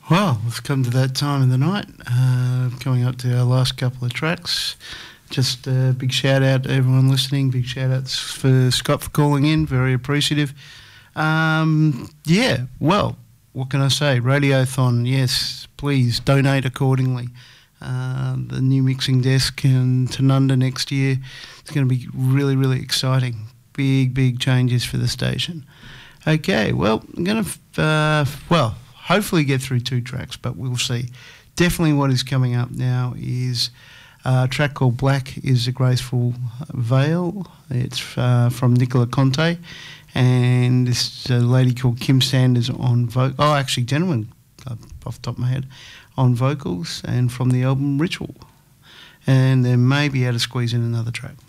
Well, we've come to that time of the night, coming up to our last couple of tracks. Just a big shout out to everyone listening. Big shout outs for Scott for calling in. Very appreciative. Yeah, well, what can I say? Radiothon, yes, please donate accordingly. The new mixing desk in Tanunda next year. It's going to be really, really exciting. Big changes for the station. Okay, well, I'm going to, hopefully get through 2 tracks, but we'll see. Definitely what is coming up now is a track called Black is a Graceful Veil. It's from Nicola Conte, and this is a lady called Kim Sanders on vocals. Oh, actually, gentlemen, off the top of my head, on vocals, and from the album Ritual. And then maybe able to squeeze in another track.